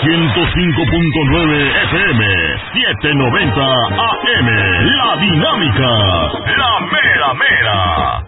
105.9 FM, 790 AM, La Dinámica, la mera mera.